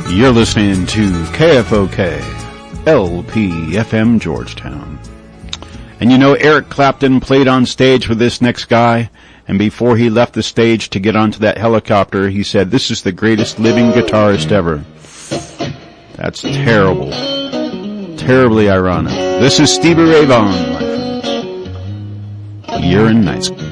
You're listening to KFOK, LP FM Georgetown. And you know, Eric Clapton played on stage with this next guy, and before he left the stage to get onto that helicopter, he said, "This is the greatest living guitarist ever." That's terrible. Terribly ironic. This is Stevie Ray Vaughan, my friends. Urine Night School.